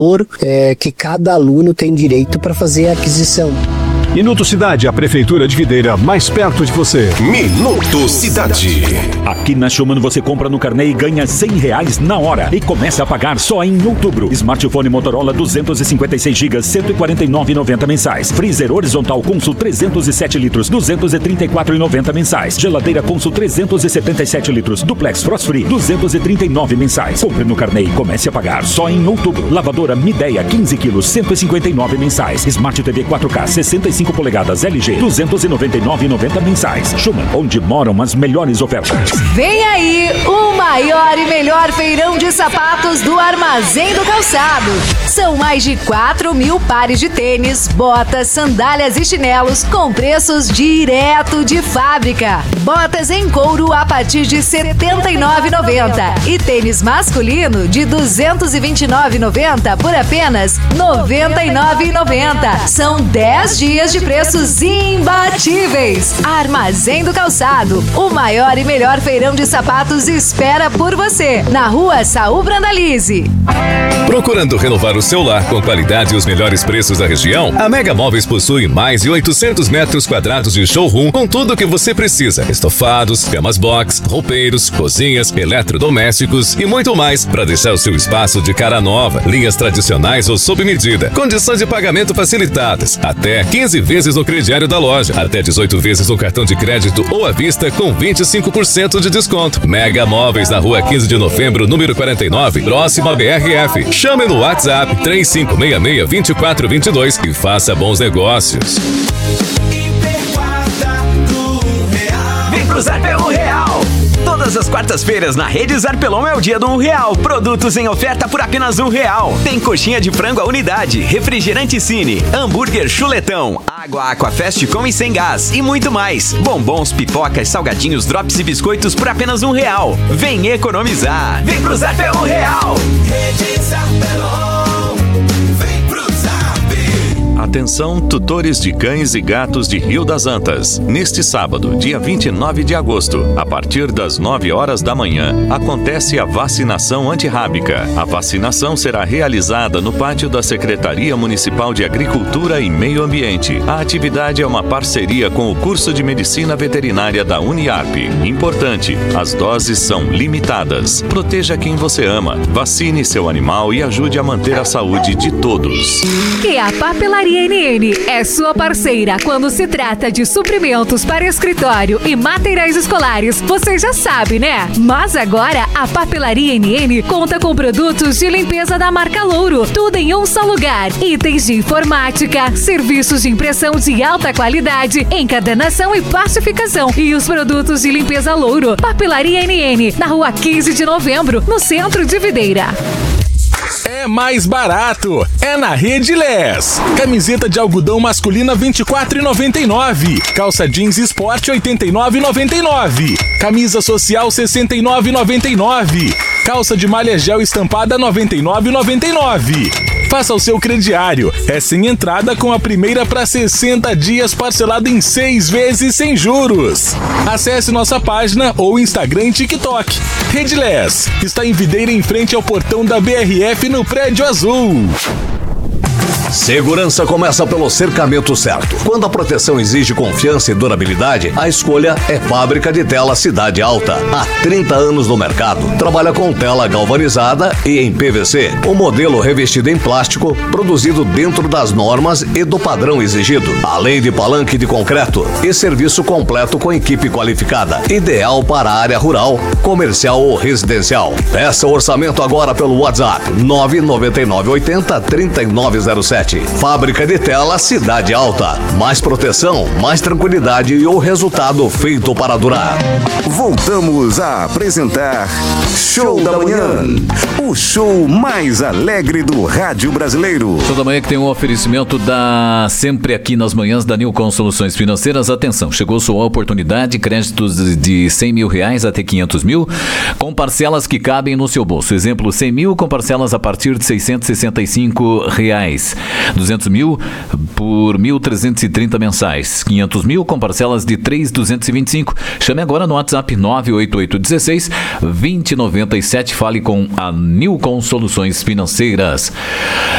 que cada aluno tem direito para fazer a aquisição. Minuto Cidade, a Prefeitura de Videira, mais perto de você. Minuto Cidade. Aqui na Schumann você compra no carnê e ganha R$100 na hora. E começa a pagar só em outubro. Smartphone Motorola 256 GB, R$ 149,90 mensais. Freezer horizontal Consul 307 litros, R$ 234,90 mensais. Geladeira Consul 377 litros, Duplex Frost Free, R$ 239 mensais. Compre no carnê e comece a pagar só em outubro. Lavadora Midea 15 quilos, R$ 159 mensais. Smart TV 4K 65 polegadas LG, R$ 299,90 mensais. Schumann, onde moram as melhores ofertas. Vem aí o maior e melhor feirão de sapatos do Armazém do Calçado. São mais de 4.000 pares de tênis, botas, sandálias e chinelos com preços direto de fábrica. Botas em couro a partir de R$ 79,90 e tênis masculino de R$ 229,90 por apenas R$ 99,90. São 10 dias de preços imbatíveis. Armazém do Calçado, o maior e melhor feirão de sapatos espera por você, na rua Saul Brandalize. Procurando renovar o seu lar com qualidade e os melhores preços da região? A Mega Móveis possui mais de 800 metros quadrados de showroom com tudo o que você precisa. Estofados, camas box, roupeiros, cozinhas, eletrodomésticos e muito mais para deixar o seu espaço de cara nova. Linhas tradicionais ou sob medida. Condições de pagamento facilitadas. Até 15 vezes no crediário da loja. Até 18 vezes no cartão de crédito ou à vista com 25% de desconto. Mega Móveis na rua 15 de novembro, número 49, próximo à BRF. Chame no WhatsApp 3566-2422 e faça bons negócios. Vem pro Zarpelão Real! Todas as quartas-feiras na Rede Zarpelão é o dia do R$1. Produtos em oferta por apenas R$1. Tem coxinha de frango à unidade, refrigerante Cine, hambúrguer Chuletão, água Aquafest com e sem gás e muito mais. Bombons, pipocas, salgadinhos, drops e biscoitos por apenas R$1. Vem economizar. Vem pro Zarpelão Real. Rede Zarpelão. Vem pro Zarpelão. Atenção, tutores de cães e gatos de Rio das Antas. Neste sábado, dia 29 de agosto, a partir das 9 horas da manhã, acontece a vacinação antirrábica. A vacinação será realizada no pátio da Secretaria Municipal de Agricultura e Meio Ambiente. A atividade é uma parceria com o curso de Medicina Veterinária da Uniarp. Importante, as doses são limitadas. Proteja quem você ama, vacine seu animal e ajude a manter a saúde de todos. E a Papelaria NN é sua parceira quando se trata de suprimentos para escritório e materiais escolares. Você já sabe, né? Mas agora a Papelaria NN conta com produtos de limpeza da marca Louro. Tudo em um só lugar. Itens de informática, serviços de impressão de alta qualidade, encadernação e plastificação. E os produtos de limpeza Louro. Papelaria NN, na rua 15 de novembro, no centro de Videira. É mais barato, é na Rede Les. Camiseta de algodão masculina R$24,99. Calça jeans esporte R$89,99. Camisa social R$69,99. Calça de malha gel estampada R$99,99. Faça o seu crediário. É sem entrada com a primeira para 60 dias parcelado em 6 vezes sem juros. Acesse nossa página ou Instagram e TikTok. Rede Les está em Videira em frente ao portão da BRF no Prédio Azul. Segurança começa pelo cercamento certo. Quando a proteção exige confiança e durabilidade, a escolha é Fábrica de Tela Cidade Alta. Há 30 anos no mercado. Trabalha com tela galvanizada e em PVC. O modelo revestido em plástico, produzido dentro das normas e do padrão exigido. Além de palanque de concreto e serviço completo com equipe qualificada. Ideal para a área rural, comercial ou residencial. Peça o orçamento agora pelo WhatsApp 99980-3907. Fábrica de Tela Cidade Alta. Mais proteção, mais tranquilidade e o resultado feito para durar. Voltamos a apresentar Show da Manhã, o show mais alegre do rádio brasileiro. Show da Manhã que tem um oferecimento da sempre aqui nas manhãs da Nilcon Soluções Financeiras. Atenção, chegou sua oportunidade, créditos de R$100 mil até 500 mil, com parcelas que cabem no seu bolso. Exemplo, 100 mil com parcelas a partir de R$665. 200 mil por 1.330 mensais. 500 mil com parcelas de 3.225. Chame agora no WhatsApp 98816-2097. Fale com a Nilcon Soluções Financeiras.